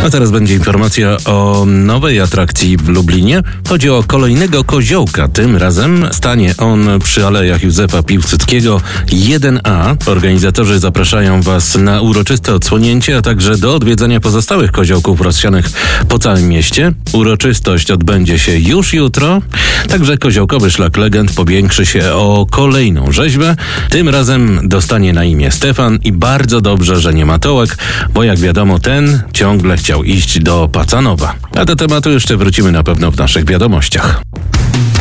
A teraz będzie informacja o nowej atrakcji w Lublinie. Chodzi o kolejnego koziołka. Tym razem stanie on przy Alejach Józefa Piłsudskiego 1A. Organizatorzy zapraszają Was na uroczyste odsłonięcie, a także do odwiedzania pozostałych koziołków rozsianych po całym mieście. Uroczystość odbędzie się już jutro. Także koziołkowy szlak legend powiększy się o kolejną rzeźbę. Tym razem dostanie na imię Stefan i bardzo dobrze, że nie Matołek, bo jak wiadomo ten ciągle chciał iść do Pacanowa. A do tematu jeszcze wrócimy na pewno w naszych wiadomościach.